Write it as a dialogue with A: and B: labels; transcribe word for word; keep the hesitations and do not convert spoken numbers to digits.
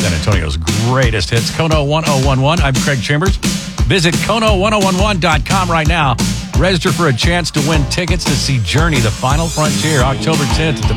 A: San Antonio's greatest hits. Kono one oh one one. I'm Craig Chambers. Visit Kono one oh one one dot com right now. Register for a chance to win tickets to see Journey, The Final Frontier, October tenth at the